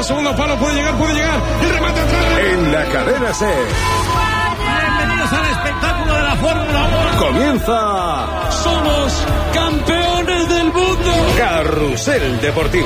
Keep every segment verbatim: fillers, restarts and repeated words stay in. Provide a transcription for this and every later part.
al segundo palo, puede llegar, puede llegar. El remate atrás. En la cadena SER. Bienvenidos al espectáculo de la Fórmula uno. Comienza. Somos campeones del mundo. Carrusel Deportivo.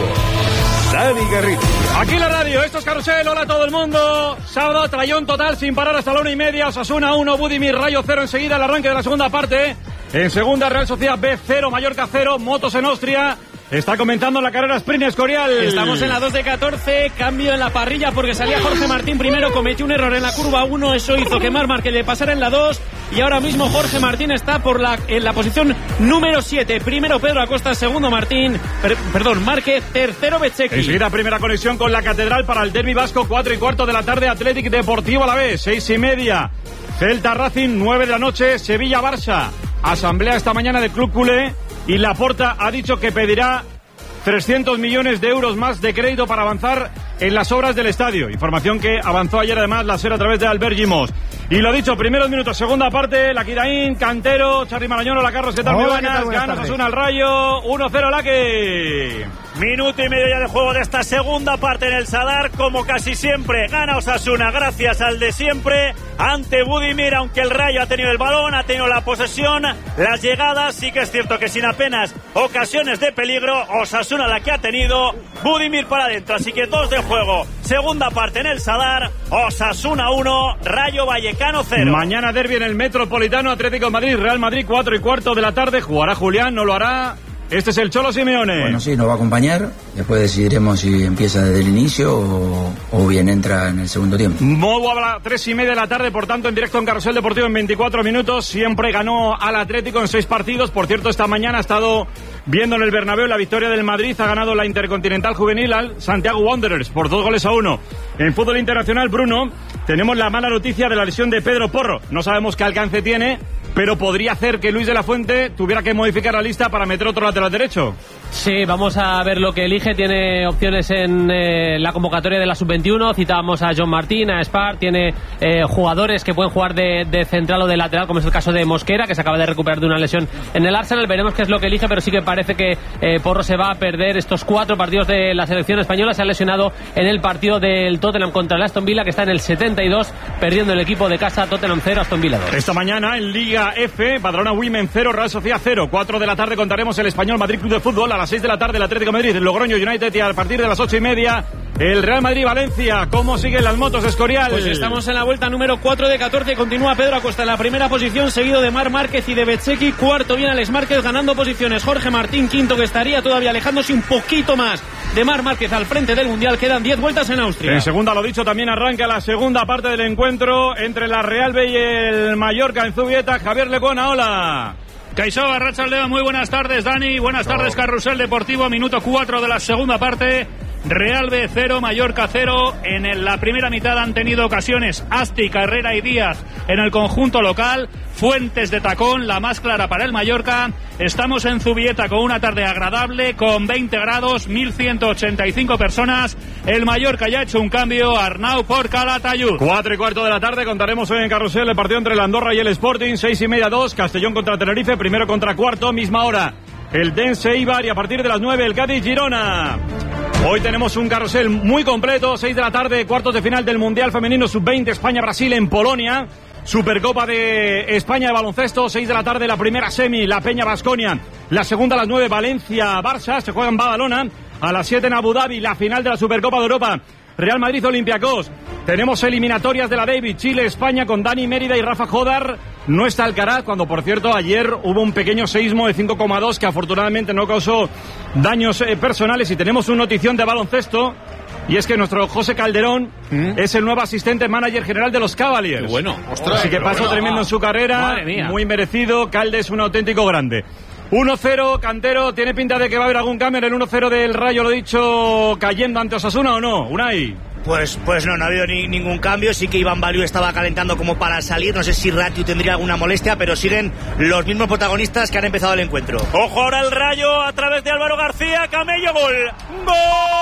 Dani Garrido. Aquí la radio, esto es Carrusel, hola a todo el mundo. Sábado, trayón total sin parar hasta la una y media. Osasuna uno, Budimir, Rayo cero enseguida, el arranque de la segunda parte. En segunda, Real Sociedad B cero, Mallorca cero, motos en Austria. Está comenzando la carrera sprint Escorial. Estamos en la dos de catorce, cambio en la parrilla porque salía Jorge Martín primero, cometió un error en la curva uno, eso hizo que Marc Márquez le pasara en la dos y ahora mismo Jorge Martín está por la, en la posición número siete. Primero Pedro Acosta, segundo Martín, per, perdón, Márquez, tercero Bezzecchi. Enseguida primera conexión con la Catedral para el derbi vasco, cuatro y cuarto de la tarde, Athletic Deportivo a la vez, seis y media. Celta Racing, nueve de la noche, Sevilla Barça. Asamblea esta mañana del Club Culé y Laporta ha dicho que pedirá trescientos millones de euros más de crédito para avanzar en las obras del estadio. Información que avanzó ayer además la SER a través de Albert Gimos. Y lo dicho, primeros minutos, segunda parte, la Quiraín, Cantero, Charly Marañón, Hola Carlos, ¿qué tal? Muy buenas, ganas Osasuna al Rayo, uno cero Laque. Minuto y medio ya de juego de esta segunda parte en el Sadar, como casi siempre, gana Osasuna gracias al de siempre, ante Budimir, aunque el Rayo ha tenido el balón, ha tenido la posesión, las llegadas, sí que es cierto que sin apenas ocasiones de peligro, Osasuna la que ha tenido, Budimir para adentro, así que dos de juego, segunda parte en el Sadar, Osasuna uno, Rayo Vallecano cero. Mañana derbi en el Metropolitano, Atlético de Madrid, Real Madrid, cuatro y cuarto de la tarde, jugará Julián, no lo hará. Este es el Cholo Simeone. Bueno, sí, nos va a acompañar. Después decidiremos si empieza desde el inicio o, o bien entra en el segundo tiempo. Modo a las tres y media de la tarde, por tanto, en directo en Carrusel Deportivo en veinticuatro minutos. Siempre ganó al Atlético en seis partidos. Por cierto, esta mañana ha estado viendo en el Bernabéu la victoria del Madrid. Ha ganado la Intercontinental Juvenil al Santiago Wanderers por dos goles a uno. En fútbol internacional, Bruno, tenemos la mala noticia de la lesión de Pedro Porro. No sabemos qué alcance tiene, pero podría hacer que Luis de la Fuente tuviera que modificar la lista para meter otro lateral derecho. Sí, vamos a ver lo que elige. Tiene opciones en eh, la convocatoria de la sub veintiuno. Citábamos a John Martín, a Spar. Tiene eh, jugadores que pueden jugar de, de central o de lateral, como es el caso de Mosquera, que se acaba de recuperar de una lesión en el Arsenal. Veremos qué es lo que elige, pero sí que parece que eh, Porro se va a perder estos cuatro partidos de la selección española. Se ha lesionado en el partido del Tottenham contra el Aston Villa, que está en el setenta y dos, perdiendo el equipo de casa. Tottenham cero, Aston Villa dos. Esta mañana en Liga F, Badalona Women cero, Real Sociedad cero. cuatro de la tarde contaremos el Español Madrid Club de Fútbol. A las seis de la tarde el Atlético de Madrid, el Logroño United, y a partir de las ocho y media el Real Madrid-Valencia. ¿Cómo siguen las motos, Escorial? Pues estamos en la vuelta número cuatro de catorce. Continúa Pedro Acosta en la primera posición, seguido de Marc Márquez y de Bezzecchi. Cuarto viene Alex Márquez ganando posiciones. Jorge Martín quinto, que estaría todavía alejándose un poquito más de Marc Márquez al frente del Mundial. Quedan diez vueltas en Austria. En segunda, lo dicho, también arranca la segunda parte del encuentro entre la Real B y el Mallorca en Zubieta. Javier Lecuona, hola. Caixó, Arratsaldeon, muy buenas tardes, Dani, buenas tardes, Carrusel Deportivo, minuto cuatro de la segunda parte, Real B cero, Mallorca cero. En el, la primera mitad han tenido ocasiones Asti, Carrera y Díaz en el conjunto local, Fuentes de tacón, la más clara para el Mallorca. Estamos en Zubieta con una tarde agradable, con veinte grados, mil ciento ochenta y cinco personas. El Mallorca ya ha hecho un cambio, Arnau por Calatayud. Cuatro y cuarto de la tarde contaremos hoy en Carrusel el partido entre el Andorra y el Sporting. Seis y media, dos, Castellón contra Tenerife, primero contra cuarto, misma hora el Dense Eibar, y a partir de las nueve el Cádiz Girona. Hoy tenemos un carrusel muy completo, seis de la tarde, cuartos de final del Mundial Femenino sub veinte, España-Brasil en Polonia. Supercopa de España de baloncesto, seis de la tarde la primera semi, la Peña Baskonia. La segunda a las nueve, Valencia-Barça, se juega en Badalona. A las siete en Abu Dhabi, la final de la Supercopa de Europa, Real Madrid-Olympiacos. Tenemos eliminatorias de la Davis, Chile-España con Dani Mérida y Rafa Jodar. No está Alcaraz, cuando por cierto ayer hubo un pequeño seísmo de cinco coma dos que afortunadamente no causó daños eh, personales. Y tenemos una notición de baloncesto, y es que nuestro José Calderón ¿Mm? es el nuevo asistente manager general de los Cavaliers. Qué bueno, ostras. Así que paso bueno, tremendo ah, en su carrera, muy merecido. Calde es un auténtico grande. uno cero, Cantero, ¿tiene pinta de que va a haber algún cambio en el uno cero del Rayo, lo dicho, cayendo ante Osasuna o no? Unai. Pues, pues no, no ha habido ni, ningún cambio. Sí que Iván Baliu estaba calentando como para salir. No sé si Ratiu tendría alguna molestia, pero siguen los mismos protagonistas que han empezado el encuentro. Ojo ahora el Rayo a través de Álvaro García. Camello, gol. ¡Gol!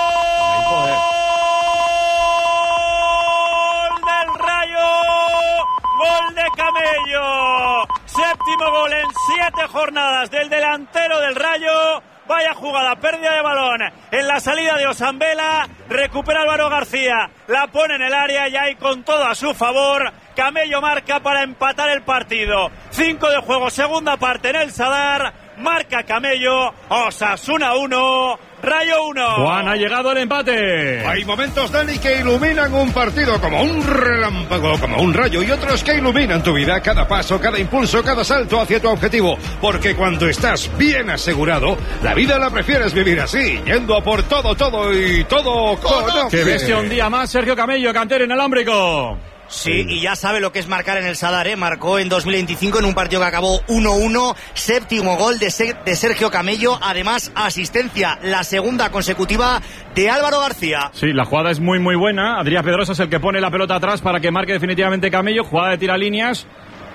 ¡Del Rayo! ¡Gol de Camello! Séptimo gol en siete jornadas del delantero del Rayo. Vaya jugada, pérdida de balón en la salida de Osambela, recupera Álvaro García, la pone en el área y ahí con todo a su favor, Camello marca para empatar el partido. Cinco de juego, segunda parte en el Sadar, marca Camello, Osasuna uno, Rayo uno. Juan, ha llegado el empate. Hay momentos, Dani, que iluminan un partido como un relámpago, como un rayo, y otros que iluminan tu vida, cada paso, cada impulso, cada salto hacia tu objetivo. Porque cuando estás bien asegurado, la vida la prefieres vivir así, yendo a por todo, todo y todo con... Que bestia un día más, Sergio Camello, cantero inalámbrico. Sí, y ya sabe lo que es marcar en el Sadar, ¿eh? Marcó en dos mil veinticinco en un partido que acabó uno uno, séptimo gol de, Se- de Sergio Camello, además asistencia, la segunda consecutiva de Álvaro García. Sí, la jugada es muy muy buena, Adrián Pedrosa es el que pone la pelota atrás para que marque definitivamente Camello, jugada de tiralíneas,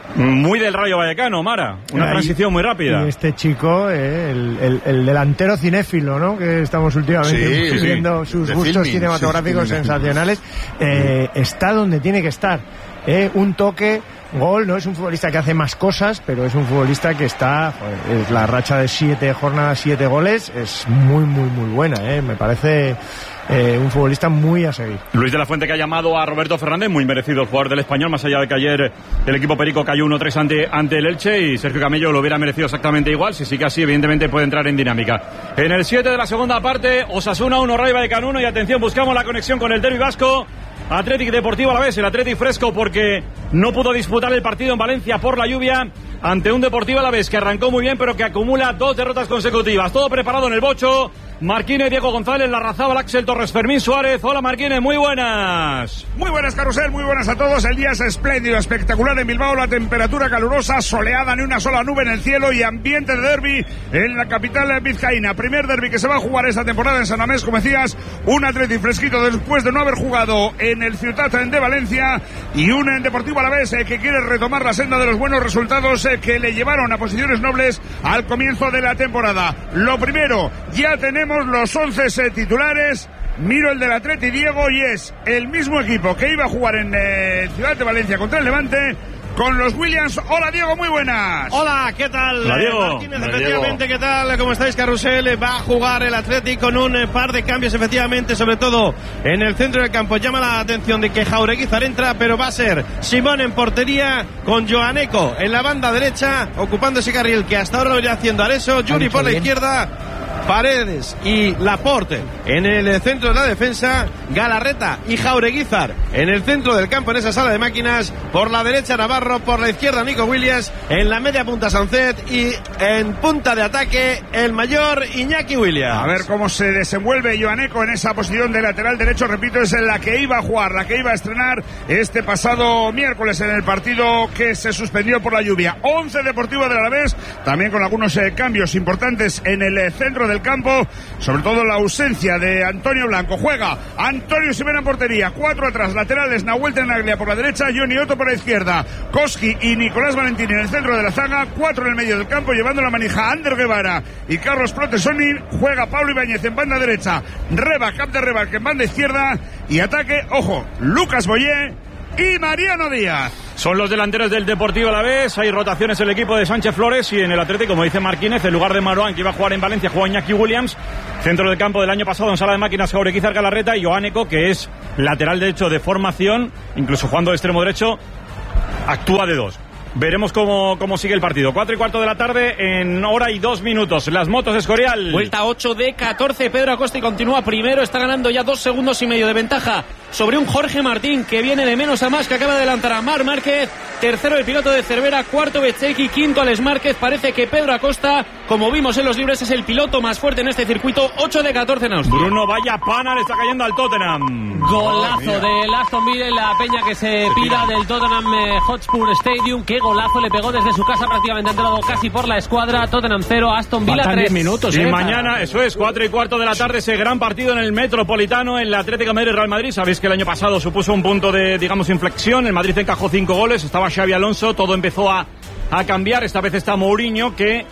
muy del Rayo Vallecano, Mara, una Ahí, transición muy rápida. Y este chico, eh, el, el, el delantero cinéfilo, ¿no? Que estamos últimamente Sí, viendo sí. sus De gustos filming, cinematográficos sí, sensacionales, eh, está donde tiene que estar. Eh, un toque, gol, no es un futbolista que hace más cosas, pero es un futbolista que está, joder, es la racha de siete jornadas, siete goles, es muy, muy, muy buena, eh, me parece eh, un futbolista muy a seguir. Luis de la Fuente, que ha llamado a Roberto Fernández, muy merecido el jugador del Español, más allá de que ayer el equipo perico cayó uno tres ante, ante el Elche, y Sergio Camello lo hubiera merecido exactamente igual. Si sigue así, evidentemente puede entrar en dinámica. En el siete de la segunda parte, Osasuna uno, Rayo Vallecano uno, y atención, buscamos la conexión con el derbi vasco. Atlético Deportivo Alavés, el Atlético fresco porque no pudo disputar el partido en Valencia por la lluvia ante un Deportivo Alavés que arrancó muy bien pero que acumula dos derrotas consecutivas. Todo preparado en el bocho. Marquínez, Diego González, Larrazábal, Axel Torres, Fermín Suárez. Hola Marquínez, muy buenas. Muy buenas, Carrusel, muy buenas a todos. El día es espléndido, espectacular en Bilbao, la temperatura calurosa, soleada, ni una sola nube en el cielo y ambiente de derbi en la capital vizcaína. Primer derbi que se va a jugar esta temporada en San Mamés, como decías, un Atleti fresquito después de no haber jugado en el Ciutat de Valencia y un Deportivo Alavés eh, que quiere retomar la senda de los buenos resultados eh, que le llevaron a posiciones nobles al comienzo de la temporada. Lo primero, ya tenemos los once eh, titulares. Miro el del Atleti, Diego, y es el mismo equipo que iba a jugar en eh, Ciudad de Valencia contra el Levante, con los Williams. Hola Diego, muy buenas. Hola, ¿qué tal? Hola, Diego. Martínez, Hola, efectivamente, Diego. ¿qué tal? ¿Cómo estáis, Carrusel? Va a jugar el Athletic con un eh, par de cambios, efectivamente, sobre todo en el centro del campo. Llama la atención de que Jaureguizar entra, pero va a ser Simón en portería, con Joaneco en la banda derecha, ocupando ese carril que hasta ahora lo iría haciendo Areso, Yuri por la bien. izquierda, Paredes y Laporte en el centro de la defensa, Galarreta y Jaureguizar en el centro del campo, en esa sala de máquinas, por la derecha Navarro, por la izquierda Nico Williams, en la media punta Sancet y en punta de ataque el mayor Iñaki Williams. A ver cómo se desenvuelve Joaneco en esa posición de lateral derecho, repito, es en la que iba a jugar, la que iba a estrenar este pasado miércoles en el partido que se suspendió por la lluvia. once Deportivo del Alavés, también con algunos eh, cambios importantes en el eh, centro del campo, sobre todo la ausencia de Antonio Blanco. Juega Antonio Simena en portería, cuatro atrás, laterales, Nahuel Tenaglia por la derecha, Johnny Otto por la izquierda, Koski y Nicolás Valentín en el centro de la zaga, cuatro en el medio del campo, llevando la manija Ander Guevara y Carlos Protesoni. Juega Pablo Ibáñez en banda derecha, Reba, Cap de Reba, que en banda izquierda, y ataque, ojo, Lucas Boyé y Mariano Díaz. Son los delanteros del Deportivo Alavés. Hay rotaciones en el equipo de Sánchez Flores y en el Atlético, como dice Marquínez, en lugar de Marouane, que iba a jugar en Valencia, juega Iñaki Williams. Centro del campo del año pasado en sala de máquinas, Jaureguizar, Galarreta y Joaneco, que es lateral derecho de formación, incluso jugando de extremo derecho, actúa de dos. Veremos cómo, cómo sigue el partido. Cuatro y cuarto de la tarde en hora y dos minutos. Las motos Escorial. Vuelta ocho de catorce. Pedro Acosta y continúa primero. Está ganando ya dos segundos y medio de ventaja sobre un Jorge Martín que viene de menos a más, que acaba de adelantar a Marc Márquez. Tercero el piloto de Cervera, cuarto Bezzecchi, quinto Alex Márquez. Parece que Pedro Acosta, como vimos en los libres, es el piloto más fuerte en este circuito. ocho de catorce en Austria. Bruno, vaya pana, le está cayendo al Tottenham. Golazo del Aston Villa en la peña que se pira del Tottenham eh, Hotspur Stadium. Qué golazo, le pegó desde su casa, prácticamente ha entrado casi por la escuadra. Tottenham cero, Aston Villa tres. minutos, y eh, mañana, eso es, cuatro y cuarto de la tarde, ese gran partido en el Metropolitano, en la Atlético de Madrid Real Madrid. Sabéis que el año pasado supuso un punto de, digamos, inflexión. El Madrid encajó cinco goles, estaba Xavi Alonso, todo empezó a, a cambiar. Esta vez está Mourinho, que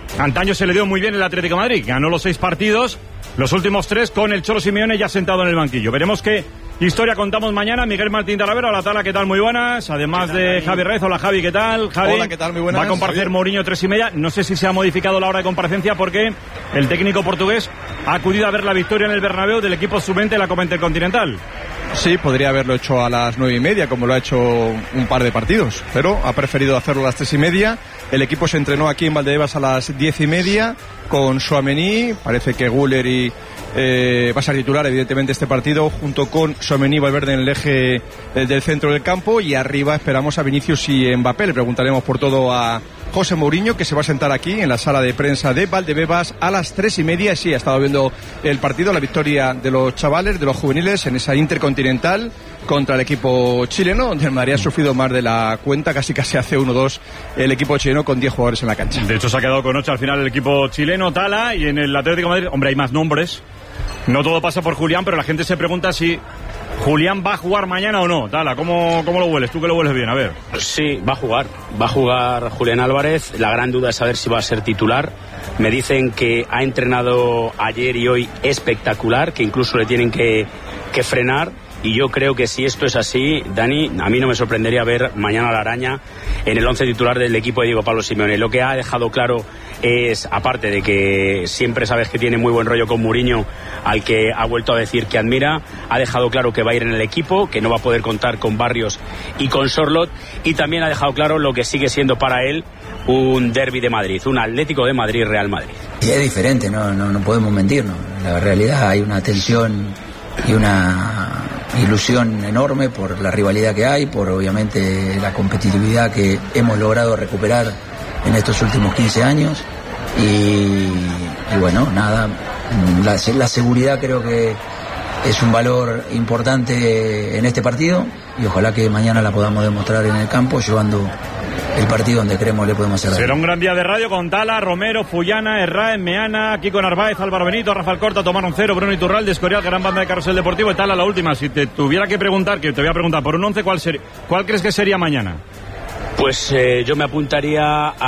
antaño se le dio muy bien el Atlético de Madrid. Ganó los seis partidos, los últimos tres con el Cholo Simeone ya sentado en el banquillo. Veremos qué historia contamos mañana. Miguel Martín Talavera, hola Tala, ¿qué tal? Muy buenas. Además de Javi Rez, hola Javi, ¿qué tal? Javi, hola, ¿qué tal? Muy buenas. Va a comparecer Javier. Mourinho tres y media. No sé si se ha modificado la hora de comparecencia porque el técnico portugués ha acudido a ver la victoria en el Bernabéu del equipo sub veinte de la Copa Intercontinental. Sí, podría haberlo hecho a las nueve y media, como lo ha hecho un par de partidos, pero ha preferido hacerlo a las tres y media. El equipo se entrenó aquí en Valdebebas a las diez y media con Tchouaméni. Parece que Güler y eh, va a ser titular, evidentemente, este partido, junto con Tchouaméni y Valverde en el eje eh, del centro del campo. Y arriba esperamos a Vinicius y Mbappé. Le preguntaremos por todo a José Mourinho, que se va a sentar aquí en la sala de prensa de Valdebebas a las tres y media. Sí, ha estado viendo el partido, la victoria de los chavales, de los juveniles en esa Intercontinental contra el equipo chileno, donde el Madrid ha sufrido más de la cuenta, casi casi hace uno dos el equipo chileno con diez jugadores en la cancha. De hecho se ha quedado con ocho al final el equipo chileno, Tala, y en el Atlético de Madrid, hombre, hay más nombres. No todo pasa por Julián, pero la gente se pregunta si Julián va a jugar mañana o no. Tala, ¿cómo, cómo lo hueles? Tú que lo hueles bien, a ver. Sí, va a jugar. Va a jugar Julián Álvarez. La gran duda es saber si va a ser titular. Me dicen que ha entrenado ayer y hoy espectacular, que incluso le tienen que, que frenar. Y yo creo que si esto es así, Dani, a mí no me sorprendería ver mañana a la Araña en el once titular del equipo de Diego Pablo Simeone. Lo que ha dejado claro es, aparte de que siempre sabes que tiene muy buen rollo con Mourinho, al que ha vuelto a decir que admira, ha dejado claro que va a ir en el equipo, que no va a poder contar con Barrios y con Sorloth, y también ha dejado claro lo que sigue siendo para él un derbi de Madrid, un Atlético de Madrid-Real Madrid. Y es diferente, no, no, no podemos mentirnos. La realidad, hay una tensión y una ilusión enorme por la rivalidad que hay, por obviamente la competitividad que hemos logrado recuperar en estos últimos quince años y, y bueno, nada, la, la seguridad creo que es un valor importante en este partido y ojalá que mañana la podamos demostrar en el campo llevando el partido donde creemos le podemos hacer. Será un gran día de radio con Tala, Romero, Fullana, Herrán, Meana, Kiko Narváez, Álvaro Benito, Rafael Corta, Tomás Roncero, Bruno Iturralde, Escorial, gran banda de Carrusel Deportivo. Y Tala, la última, si te tuviera que preguntar, que te voy a preguntar por un once, ¿cuál, ser, cuál crees que sería mañana? Pues eh, yo me apuntaría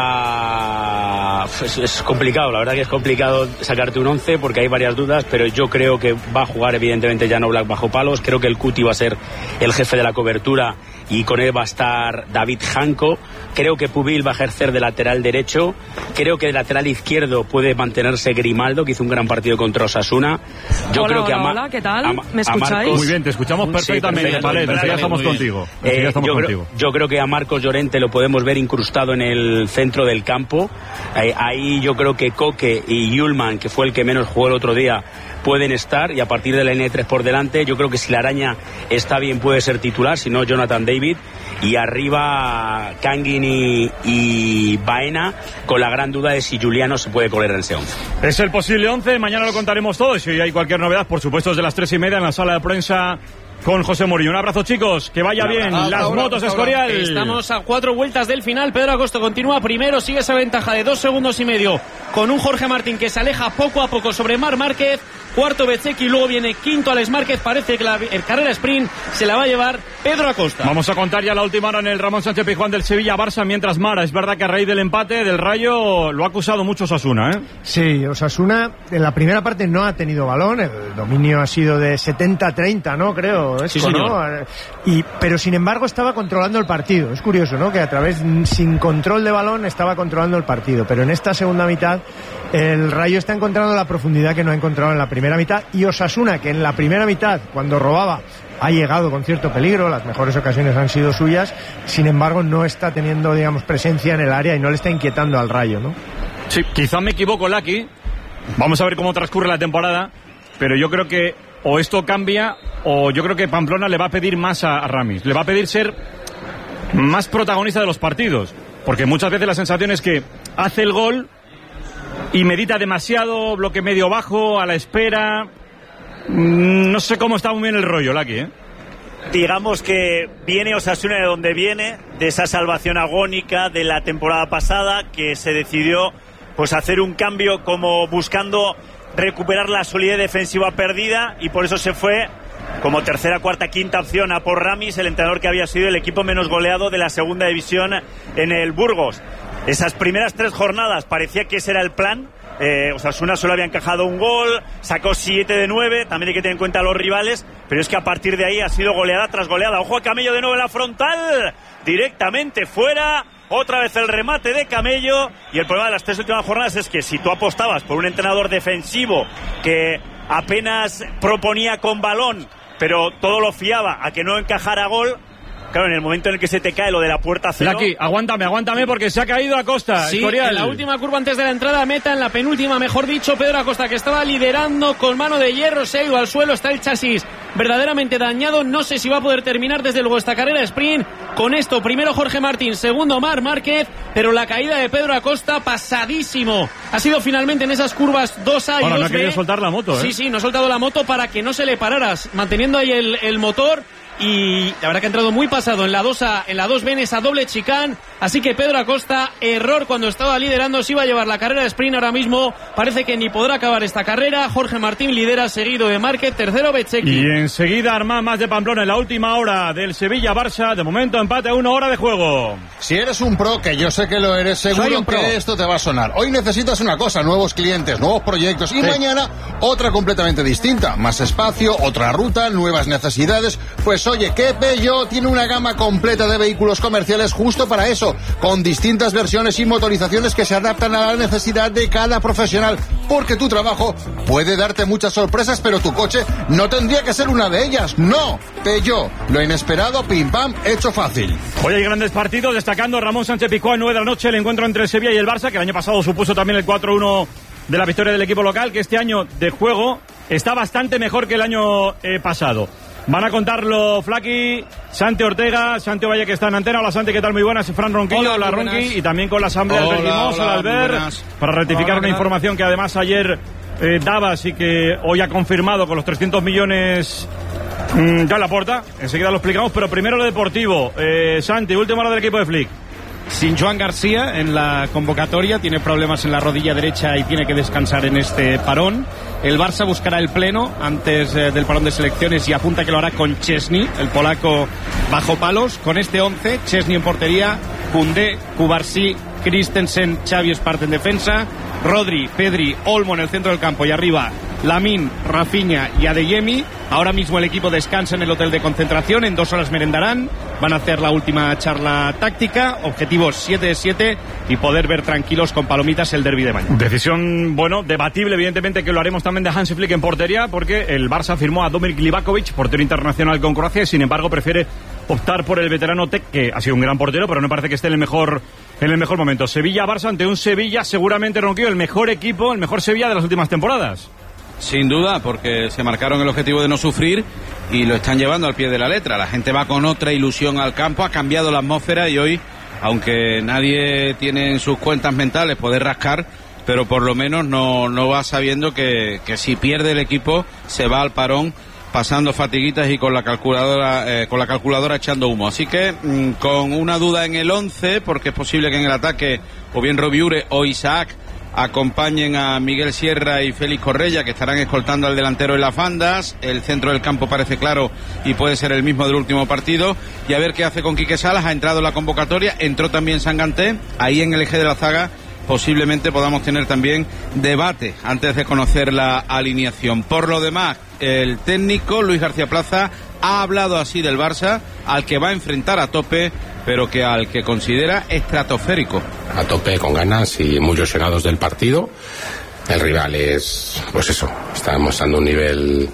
a... Es, es complicado, la verdad que es complicado sacarte un once porque hay varias dudas, pero yo creo que va a jugar evidentemente Jan Oblak bajo palos. Creo que el Cuti va a ser el jefe de la cobertura y con él va a estar David Janko. Creo que Pubil va a ejercer de lateral derecho. Creo que de lateral izquierdo puede mantenerse Grimaldo, que hizo un gran partido contra Osasuna. Yo hola, creo que hola, a hola, ¿qué tal? a, ¿Me escucháis? Marcos, muy bien, te escuchamos perfectamente. Sí, vale, enseguida estamos contigo. Eh, estamos yo, contigo. Creo, yo creo que a Marcos Llorente lo podemos ver incrustado en el centro del campo. Eh, ahí yo creo que Coque y Yulman, que fue el que menos jugó el otro día, pueden estar, y a partir de la N tres por delante, yo creo que si la Araña está bien puede ser titular, si no Jonathan David, y arriba Kangin y, y Baena, con la gran duda de si Juliano se puede correr en ese once. Es el posible once, mañana lo contaremos todo, y si hay cualquier novedad, por supuesto, es de las tres y media en la sala de prensa con José Mourinho. Un abrazo, chicos, que vaya bien. Ahora, las ahora, motos, ahora. Escorial. Estamos a cuatro vueltas del final. Pedro Acosta continúa primero, sigue esa ventaja de dos segundos y medio con un Jorge Martín que se aleja poco a poco sobre Marc Márquez. Cuarto Bezzecchi, luego viene quinto Alex Márquez. Parece que la el carrera sprint se la va a llevar Pedro Acosta. Vamos a contar ya la última hora en el Ramón Sánchez Pizjuán del Sevilla-Barça, mientras Mara, es verdad que a raíz del empate del Rayo lo ha acusado mucho Osasuna, ¿eh? Sí, Osasuna en la primera parte no ha tenido balón, el dominio ha sido de setenta a treinta, ¿no? Creo, sí, señor. ¿no? Y, pero sin embargo estaba controlando el partido. Es curioso, ¿no? Que a través, sin control de balón, estaba controlando el partido. Pero en esta segunda mitad el Rayo está encontrando la profundidad que no ha encontrado en la primera mitad, y Osasuna, que en la primera mitad, cuando robaba, ha llegado con cierto peligro, las mejores ocasiones han sido suyas, sin embargo no está teniendo, digamos, presencia en el área y no le está inquietando al Rayo, ¿no? Sí, quizá me equivoco, Lucky. Vamos a ver cómo transcurre la temporada, pero yo creo que o esto cambia o yo creo que Pamplona le va a pedir más a, a Ramis, le va a pedir ser más protagonista de los partidos, porque muchas veces la sensación es que hace el gol y medita demasiado, bloque medio bajo, a la espera. No sé cómo está muy bien el rollo, Lucky, ¿eh? Digamos que viene Osasuna de donde viene, de esa salvación agónica de la temporada pasada, que se decidió pues hacer un cambio como buscando recuperar la solidez defensiva perdida, y por eso se fue como tercera, cuarta, quinta opción a por Ramis, el entrenador que había sido el equipo menos goleado de la segunda división en el Burgos. esas primeras tres jornadas parecía que ese era el plan. Eh, Osasuna solo había encajado un gol, sacó siete de nueve, también hay que tener en cuenta a los rivales, pero es que a partir de ahí ha sido goleada tras goleada. Ojo a Camello de nuevo en la frontal, directamente fuera, otra vez el remate de Camello, y el problema de las tres últimas jornadas es que si tú apostabas por un entrenador defensivo que apenas proponía con balón, pero todo lo fiaba a que no encajara gol, claro, en el momento en el que se te cae lo de la puerta cero... Lucky, aguántame, aguántame, porque se ha caído Acosta. Sí, en la última curva antes de la entrada a meta, en la penúltima, mejor dicho, Pedro Acosta, que estaba liderando con mano de hierro, se ha ido al suelo, está el chasis verdaderamente dañado, no sé si va a poder terminar desde luego esta carrera de sprint. Con esto, primero Jorge Martín, segundo Marc Márquez, pero la caída de Pedro Acosta, pasadísimo. Ha sido finalmente en esas curvas dos A y Ahora, dos B. no ha querido soltar la moto, ¿eh? Sí, sí, no ha soltado la moto para que no se le parara, manteniendo ahí el, el motor. Y la verdad que ha entrado muy pasado en la dos A, en la dos B, en esa doble chicane. Así que Pedro Acosta, error cuando estaba liderando, se iba a llevar la carrera de sprint. Ahora mismo parece que ni podrá acabar esta carrera. Jorge Martín lidera, seguido de Márquez, tercero Bezzecchi. Y enseguida Armán más de Pamplona en la última hora del Sevilla-Barça. De momento empate a una hora de juego. Si eres un pro, que yo sé que lo eres, seguro que esto te va a sonar. Hoy necesitas una cosa, nuevos clientes, nuevos proyectos, y sí. Mañana otra completamente distinta. Más espacio, otra ruta, nuevas necesidades. Pues oye, que Peugeot tiene una gama completa de vehículos comerciales justo para eso, con distintas versiones y motorizaciones que se adaptan a la necesidad de cada profesional, porque tu trabajo puede darte muchas sorpresas, pero tu coche no tendría que ser una de ellas. No, Peugeot, lo inesperado, pim pam, hecho fácil. Hoy hay grandes partidos, destacando Ramón Sánchez Pizjuán, nueve de la noche, el encuentro entre el Sevilla y el Barça, que el año pasado supuso también el cuatro uno de la victoria del equipo local, que este año de juego está bastante mejor que el año eh, pasado. Van a contarlo Flaky, Santi Ortega, Santi Valle, que está en antena. Hola Santi, ¿qué tal? Muy buenas. Fran Ronquillo, hola, hola Ronqui, y también con la asamblea hola, Albert Limós, hola Albert, para rectificar hola, una información que además ayer eh, dabas y que hoy ha confirmado con los trescientos millones mmm, ya la porta. Enseguida lo explicamos, pero primero lo deportivo. Eh, Santi, última hora del equipo de Flick. Sin Joan García en la convocatoria, tiene problemas en la rodilla derecha y tiene que descansar en este parón. El Barça buscará el pleno antes eh, del parón de selecciones y apunta que lo hará con Chesney, el polaco bajo palos. Con este once, Chesney en portería, Koundé, Cubarsí, Christensen, Xavi Espart en defensa, Rodri, Pedri, Olmo en el centro del campo y arriba Lamine, Rafinha y Adeyemi. Ahora mismo el equipo descansa en el hotel de concentración, en dos horas merendarán, van a hacer la última charla táctica, objetivos siete de siete y poder ver tranquilos con palomitas el derbi de mañana. Decisión, bueno, debatible, evidentemente, que lo haremos también de Hansi Flick en portería, porque el Barça firmó a Domir Livakovic, portero internacional con Croacia, y sin embargo prefiere optar por el veterano Tec, que ha sido un gran portero, pero no parece que esté en el mejor en el mejor momento. Sevilla-Barça ante un Sevilla seguramente, Ronquillo, el mejor equipo, el mejor Sevilla de las últimas temporadas. Sin duda, porque se marcaron el objetivo de no sufrir y lo están llevando al pie de la letra. La gente va con otra ilusión al campo, ha cambiado la atmósfera y hoy, aunque nadie tiene en sus cuentas mentales poder rascar, pero por lo menos no, no va sabiendo que, que si pierde el equipo se va al parón pasando fatiguitas y con la calculadora eh, con la calculadora echando humo. Así que mmm, con una duda en el once, porque es posible que en el ataque o bien Robiure o Isaac acompañen a Miguel Sierra y Félix Correia, que estarán escoltando al delantero en las bandas. El centro del campo parece claro y puede ser el mismo del último partido. Y a ver qué hace con Quique Salas. Ha entrado en la convocatoria, entró también Sanganté. Ahí en el eje de la zaga posiblemente podamos tener también debate antes de conocer la alineación. Por lo demás, el técnico Luis García Plaza ha hablado así del Barça, al que va a enfrentar a tope, pero que al que considera estratosférico. A tope, con ganas y muy ilusionados del partido. El rival es, pues eso, está mostrando un nivel,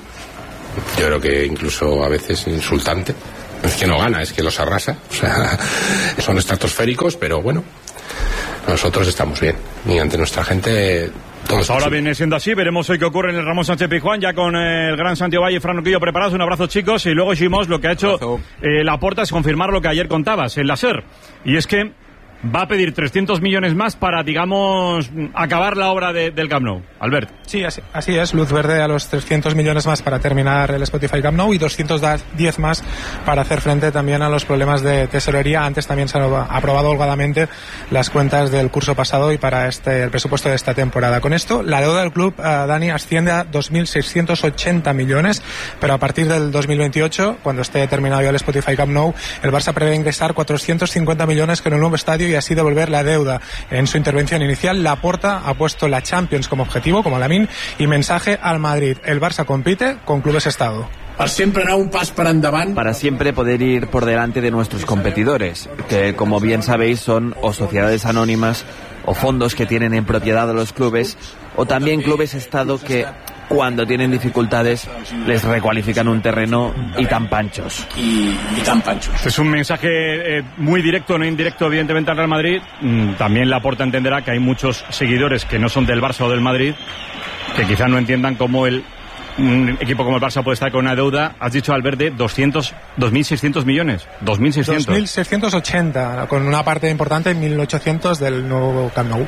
yo creo que incluso a veces insultante. Es que no gana, es que los arrasa. O sea, son estratosféricos, pero bueno, nosotros estamos bien. Y ante nuestra gente... Pues ahora viene siendo así, veremos hoy qué ocurre en el Ramón Sánchez Pizjuán, ya con eh, el gran Santiago Valle y Fran Ronquillo preparados. Un abrazo, chicos, y luego Gimos, lo que ha hecho eh, Laporta es confirmar lo que ayer contabas, el láser, y es que va a pedir trescientos millones más para, digamos, acabar la obra de, del Camp Nou. Albert. Sí, así, así es, luz verde a los trescientos millones más para terminar el Spotify Camp Nou y doscientos diez más para hacer frente también a los problemas de tesorería. Antes también se han aprobado holgadamente las cuentas del curso pasado y para este el presupuesto de esta temporada. Con esto, la deuda del club, uh, Dani, asciende a dos mil seiscientos ochenta millones, pero a partir del dos mil veintiocho, cuando esté terminado ya el Spotify Camp Nou, el Barça prevé ingresar cuatrocientos cincuenta millones con el nuevo estadio y y así devolver la deuda. En su intervención inicial, Laporta ha puesto la Champions como objetivo, como Lamine, y mensaje al Madrid. El Barça compite con clubes Estado. Para siempre anar un pas per endavant. Para siempre poder ir por delante de nuestros competidores, que como bien sabéis son o sociedades anónimas o fondos que tienen en propiedad a los clubes, o también clubes Estado que cuando tienen dificultades les recualifican un terreno y tan panchos. Y, y tan panchos. Este es un mensaje eh, muy directo, no indirecto, evidentemente, al Real Madrid. Mm, también Laporta entenderá que hay muchos seguidores que no son del Barça o del Madrid, que quizás no entiendan cómo el un equipo como el Barça puede estar con una deuda, has dicho, Albert, de doscientos, dos mil seiscientos millones. dos mil seiscientos. dos mil seiscientos ochenta, con una parte importante, mil ochocientos del nuevo Camp Nou.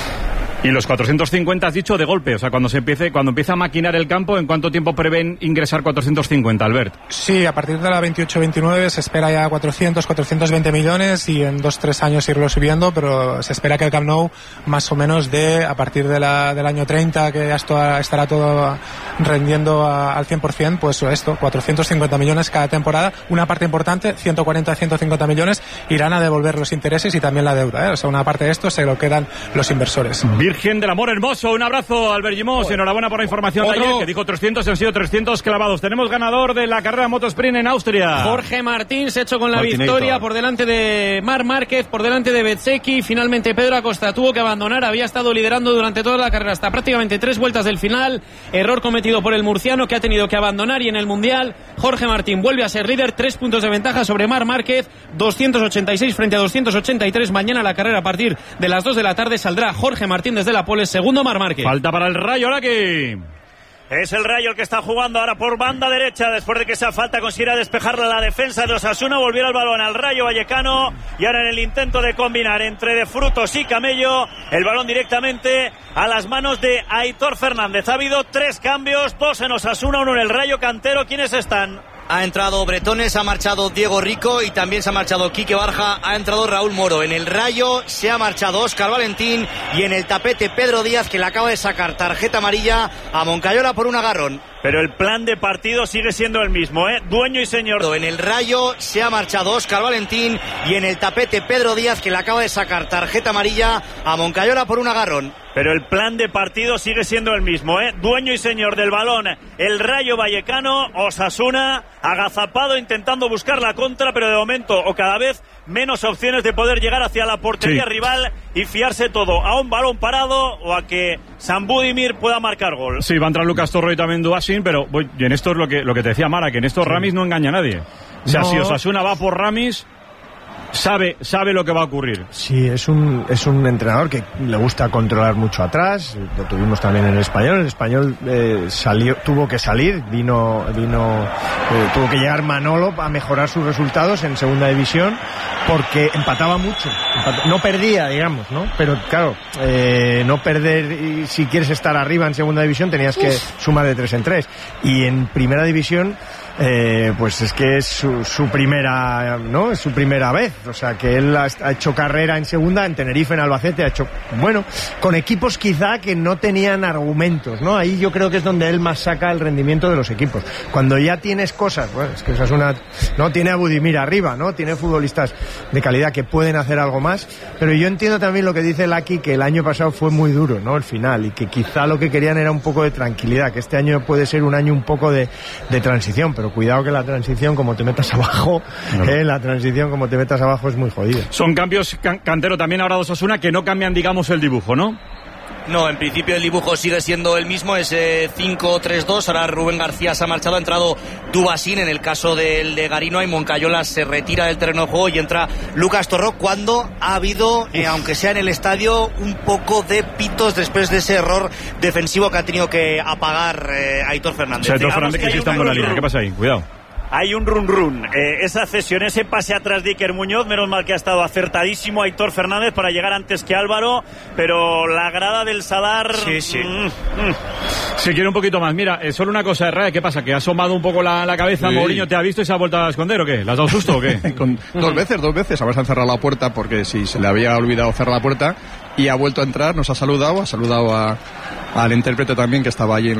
Y los cuatrocientos cincuenta has dicho de golpe, o sea, cuando se empiece, cuando empieza a maquinar el campo, ¿en cuánto tiempo prevén ingresar cuatrocientos cincuenta, Albert? Sí, a partir de la veintiocho veintinueve se espera ya cuatrocientos, cuatrocientos veinte millones y en dos, tres años irlo subiendo, pero se espera que el Camp Nou más o menos de, a partir de la, del año treinta, que ya esto, estará todo rendiendo a, al cien por ciento, pues esto, cuatrocientos cincuenta millones cada temporada. Una parte importante, ciento cuarenta, ciento cincuenta millones, irán a devolver los intereses y también la deuda, ¿eh? O sea, una parte de esto se lo quedan los inversores. Virgen del Amor Hermoso, un abrazo, Albert Gimós, enhorabuena por la información de ayer, que dijo trescientos, han sido trescientos clavados. Tenemos ganador de la carrera Motosprint en Austria. Jorge Martín se ha hecho con la Martinator. victoria por delante de Marc Márquez, por delante de Bezzecchi. Finalmente Pedro Acosta tuvo que abandonar, había estado liderando durante toda la carrera hasta prácticamente tres vueltas del final. Error cometido por el murciano, que ha tenido que abandonar, y en el Mundial Jorge Martín vuelve a ser líder, tres puntos de ventaja sobre Marc Márquez, doscientos ochenta y seis frente a doscientos ochenta y tres. Mañana la carrera a partir de las dos de la tarde saldrá Jorge Martín desde la pole, segundo Marc Márquez. Falta para el Rayo, Laki. Es el Rayo el que está jugando ahora por banda derecha, después de que esa falta consiguiera despejarla la defensa de Osasuna. Volviera el balón al Rayo Vallecano, y ahora en el intento de combinar entre De Frutos y Camello, el balón directamente a las manos de Aitor Fernández. Ha habido tres cambios, dos en Osasuna, uno en el Rayo. Cantero, ¿quiénes están? Ha entrado Bretones, ha marchado Diego Rico y también se ha marchado Quique Barja, ha entrado Raúl Moro. En el Rayo se ha marchado Óscar Valentín y en el tapete Pedro Díaz, que le acaba de sacar tarjeta amarilla a Moncayola por un agarrón. Pero el plan de partido sigue siendo el mismo, ¿eh? Dueño y señor. En el Rayo se ha marchado Óscar Valentín y en el tapete Pedro Díaz, que le acaba de sacar tarjeta amarilla a Moncayola por un agarrón. Pero el plan de partido sigue siendo el mismo, ¿eh? Dueño y señor del balón, el Rayo Vallecano. Osasuna agazapado intentando buscar la contra, pero de momento, o cada vez menos opciones de poder llegar hacia la portería sí. rival y fiarse todo a un balón parado o a que San Budimir pueda marcar gol. Sí, va a entrar Lucas Torro y también Duasin, pero voy, y en esto es lo que, lo que te decía Mara, que en esto sí. Ramis no engaña a nadie. O sea, no. Si Osasuna va por Ramis, sabe, sabe lo que va a ocurrir. Sí, es un, es un entrenador que le gusta controlar mucho atrás. Lo tuvimos también en el Español. El Español eh, salió, tuvo que salir, vino, vino, eh, tuvo que llegar Manolo a mejorar sus resultados en segunda división porque empataba mucho. Empat- no perdía, digamos, ¿no? Pero claro, eh, no perder, y si quieres estar arriba en segunda división tenías que Uf. sumar de tres en tres. Y en primera división, Eh, pues es que es su, su primera, ¿no? Es su primera vez. O sea, que él ha, ha hecho carrera en segunda, en Tenerife, en Albacete, ha hecho, bueno, con equipos quizá que no tenían argumentos, ¿no? Ahí yo creo que es donde él más saca el rendimiento de los equipos. Cuando ya tienes cosas, bueno, es que esa es una, no tiene a Budimir arriba, ¿no? Tiene futbolistas de calidad que pueden hacer algo más, pero yo entiendo también lo que dice Laki, que el año pasado fue muy duro, ¿no? El final, y que quizá lo que querían era un poco de tranquilidad, que este año puede ser un año un poco de, de transición, pero cuidado que la transición, como te metas abajo, no. eh, la transición como te metas abajo es muy jodida. Son cambios, can- Cantero, también ahora de Osasuna, que no cambian, digamos, el dibujo, ¿no? No, en principio el dibujo sigue siendo el mismo, es eh, cinco tres dos, ahora Rubén García se ha marchado, ha entrado Dubasín, en el caso del de Garino, y Moncayola se retira del terreno de juego y entra Lucas Torró, cuando ha habido, eh, aunque sea en el estadio, un poco de pitos después de ese error defensivo que ha tenido que apagar eh, Aitor Fernández. O sea, Aitor Fernández que, que sí está en la línea, ¿qué pasa ahí? Cuidado. Hay un run run, eh, esa cesión, ese pase atrás de Iker Muñoz, menos mal que ha estado acertadísimo Aitor Fernández para llegar antes que Álvaro, pero la grada del Sadar... Sí, sí. Mm, mm. Se quiere un poquito más. Mira, eh, solo una cosa, Herrera, ¿qué pasa? ¿Que ha asomado un poco la, la cabeza? Sí. ¿Mourinho te ha visto y se ha vuelto a esconder o qué? ¿Le has dado susto o qué? Con, dos veces, dos veces. Además han cerrado la puerta porque si se le había olvidado cerrar la puerta, y ha vuelto a entrar, nos ha saludado, ha saludado a, al intérprete también que estaba allí